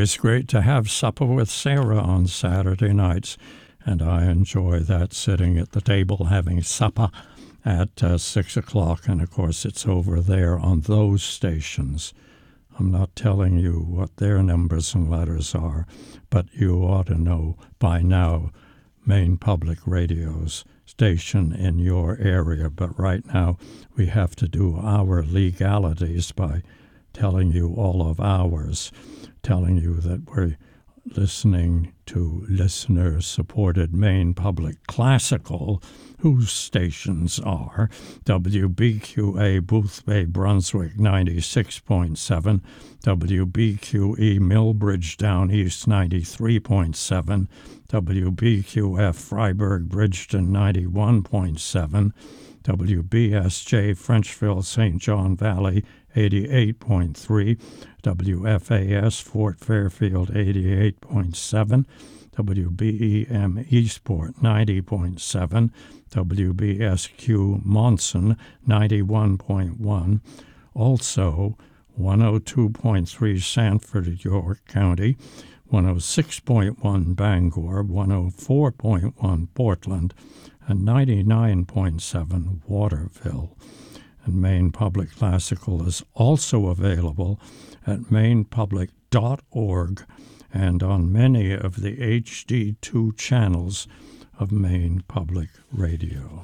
always great to have supper with Sarah on Saturday nights, and I enjoy that, sitting at the table having supper at 6 o'clock, and of course it's over there on those stations. I'm not telling you what their numbers and letters are, but you ought to know by now Maine Public Radio's station in your area. But right now we have to do our legalities by telling you all of ours, telling you that we're listening to listener-supported Maine Public Classical, whose stations are WBQA Boothbay Brunswick 96.7, WBQE Millbridge Down East 93.7, WBQF Freiburg Bridgeton 91.7, WBSJ Frenchville St. John Valley 88.3, WFAS Fort Fairfield 88.7, WBEM Eastport 90.7, WBSQ Monson 91.1, also 102.3 Sanford, York County, 106.1 Bangor, 104.1 Portland, and 99.7 Waterville. And Maine Public Classical is also available at mainepublic.org and on many of the HD2 channels of Maine Public Radio.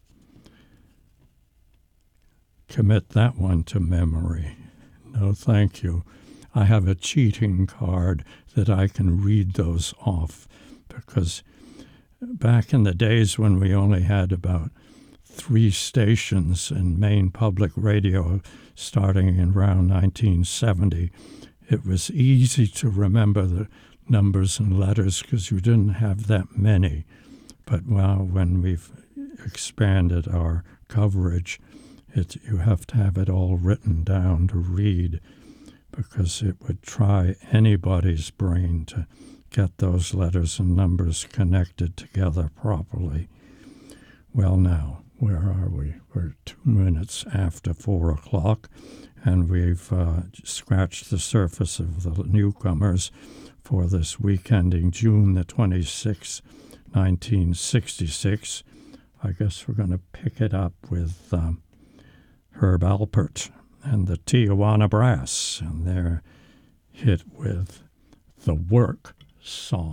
Commit that one to memory. No, thank you. I have a cheating card that I can read those off, because back in the days when we only had about 3 stations in Maine Public Radio starting in around 1970, it was easy to remember the numbers and letters because you didn't have that many. But now when we've expanded our coverage, you have to have it all written down to read, because it would try anybody's brain to get those letters and numbers connected together properly. Well, now, where are we? We're 2 minutes after 4 o'clock, and we've scratched the surface of the newcomers for this week ending June the 26th, 1966. I guess we're going to pick it up with Herb Alpert and the Tijuana Brass, and they're hit with the Work Song.